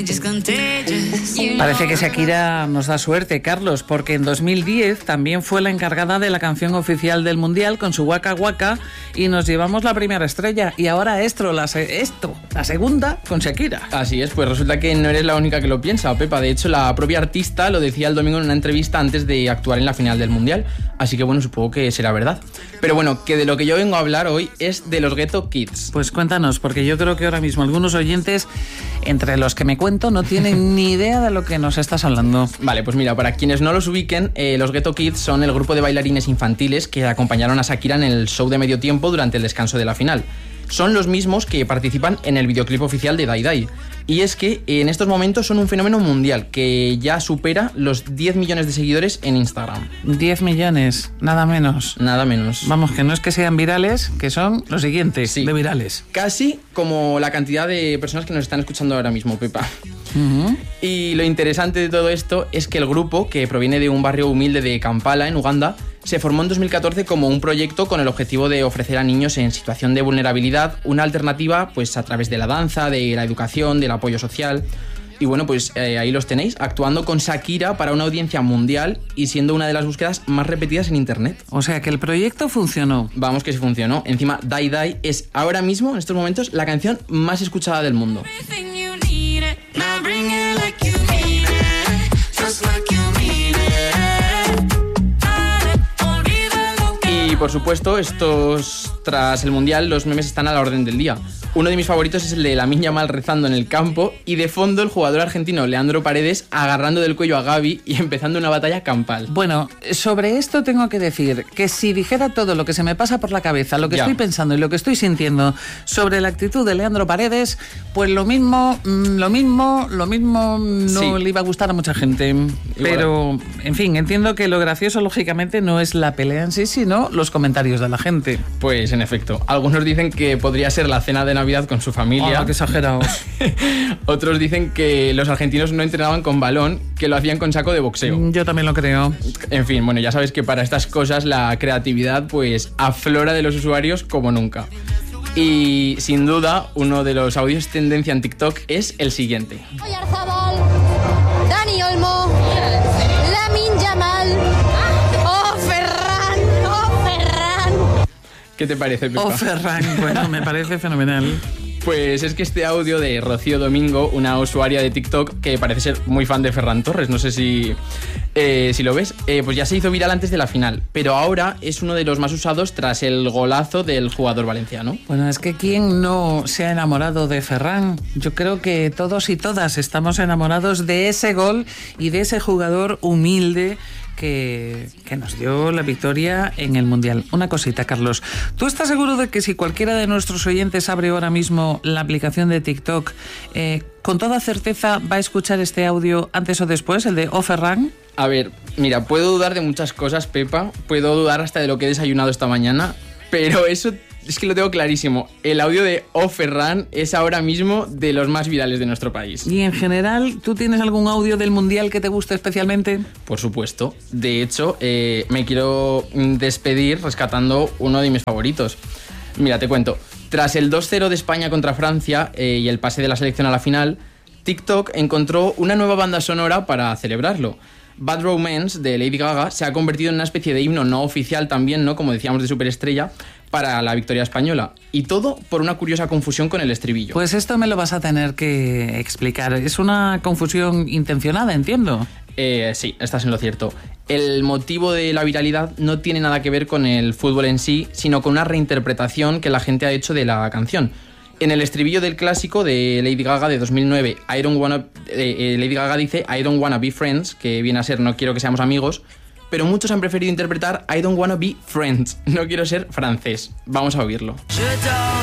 Parece que Shakira nos da suerte, Carlos, porque en 2010 también fue la encargada de la canción oficial del Mundial con su Waka Waka y nos llevamos la primera estrella. Y ahora la segunda con Shakira. Así es, pues resulta que no eres la única que lo piensa, Pepa. De hecho, la propia artista lo decía el domingo en una entrevista antes de actuar en la final del Mundial. Así que bueno, supongo que será verdad. Pero bueno, que de lo que yo vengo a hablar hoy es de los Ghetto Kids. Pues cuéntanos, porque yo creo que ahora mismo algunos oyentes, entre los que me cuento, no tienen ni idea de lo que nos estás hablando. Vale, pues mira, para quienes no los ubiquen, los Ghetto Kids son el grupo de bailarines infantiles que acompañaron a Shakira en el show de medio tiempo durante el descanso de la final. Son los mismos que participan en el videoclip oficial de Die Die. Y es que en estos momentos son un fenómeno mundial que ya supera los 10 millones de seguidores en Instagram. 10 millones, nada menos. Nada menos. Vamos, que no es que sean virales, que son los siguientes, sí, de virales. Casi como la cantidad de personas que nos están escuchando ahora mismo, Pepa. Uh-huh. Y lo interesante de todo esto es que el grupo, que proviene de un barrio humilde de Kampala, en Uganda, se formó en 2014 como un proyecto con el objetivo de ofrecer a niños en situación de vulnerabilidad una alternativa pues a través de la danza, de la educación, del apoyo social. Y bueno, pues ahí los tenéis, actuando con Shakira para una audiencia mundial y siendo una de las búsquedas más repetidas en internet. O sea que el proyecto funcionó. Vamos, que sí funcionó. Encima, Die Die es ahora mismo, en estos momentos, la canción más escuchada del mundo. Y por supuesto, tras el Mundial, los memes están a la orden del día. Uno de mis favoritos es el de Lamine Yamal rezando en el campo y de fondo el jugador argentino Leandro Paredes agarrando del cuello a Gavi y empezando una batalla campal. Bueno, sobre esto tengo que decir que si dijera todo lo que se me pasa por la cabeza, lo que estoy pensando y lo que estoy sintiendo sobre la actitud de Leandro Paredes, pues lo mismo no le iba a gustar a mucha gente. Pero, en fin, entiendo que lo gracioso, lógicamente, no es la pelea en sí, sino los comentarios de la gente. Pues, en efecto, algunos dicen que podría ser la cena de Navidad con su familia. ¡Oh, qué exagerados! Otros dicen que los argentinos no entrenaban con balón, que lo hacían con saco de boxeo. Yo también lo creo. En fin, bueno, ya sabes que para estas cosas la creatividad pues aflora de los usuarios como nunca. Y sin duda, uno de los audios tendencia en TikTok es el siguiente. Oyarzabal, Dani Olmo, Lamine Yamal, Ferran. ¿Qué te parece, Pepa? Ferran, bueno, me parece fenomenal. Pues es que este audio de Rocío Domingo, una usuaria de TikTok que parece ser muy fan de Ferran Torres, no sé si lo ves, pues ya se hizo viral antes de la final, pero ahora es uno de los más usados tras el golazo del jugador valenciano. Bueno, es que ¿quién no se ha enamorado de Ferran? Yo creo que todos y todas estamos enamorados de ese gol y de ese jugador humilde que nos dio la victoria en el Mundial. Una cosita, Carlos. ¿Tú estás seguro de que si cualquiera de nuestros oyentes abre ahora mismo la aplicación de TikTok, con toda certeza va a escuchar este audio antes o después, el de Ferran? A ver, mira, puedo dudar de muchas cosas, Pepa. Puedo dudar hasta de lo que he desayunado esta mañana, pero eso es que lo tengo clarísimo. El audio de Ferran es ahora mismo de los más virales de nuestro país. Y en general, ¿tú tienes algún audio del Mundial que te guste especialmente? Por supuesto. De hecho, me quiero despedir rescatando uno de mis favoritos. Mira, te cuento. Tras el 2-0 de España contra Francia y el pase de la selección a la final, TikTok encontró una nueva banda sonora para celebrarlo. Bad Romance de Lady Gaga se ha convertido en una especie de himno no oficial también, ¿no? Como decíamos, de superestrella para la victoria española. Y todo por una curiosa confusión con el estribillo. Pues esto me lo vas a tener que explicar. Es una confusión intencionada, entiendo. Sí, estás en lo cierto. El motivo de la viralidad no tiene nada que ver con el fútbol en sí, sino con una reinterpretación que la gente ha hecho de la canción. En el estribillo del clásico de Lady Gaga de 2009, Lady Gaga dice I don't wanna be friends, que viene a ser no quiero que seamos amigos, pero muchos han preferido interpretar I don't wanna be friends, no quiero ser francés. Vamos a oírlo.